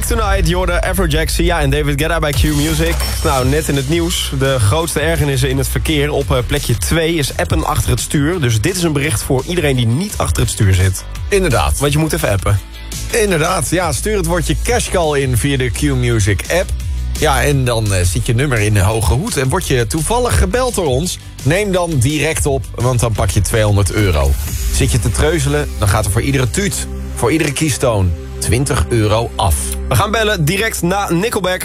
Take Tonight, Jordan, Afrojack, Sia en David Guetta bij Q Music. Nou, net in het nieuws. De grootste ergernissen in het verkeer op plekje 2 is appen achter het stuur. Dus dit is een bericht voor iedereen die niet achter het stuur zit. Inderdaad. Want je moet even appen. Inderdaad, ja, stuur het woordje cashcall in via de Q-Music app. Ja, en dan zit je nummer in de hoge hoed en word je toevallig gebeld door ons. Neem dan direct op, want dan pak je €200. Zit je te treuzelen, dan gaat er voor iedere tuut, voor iedere keystoon €20 af. We gaan bellen direct na Nickelback.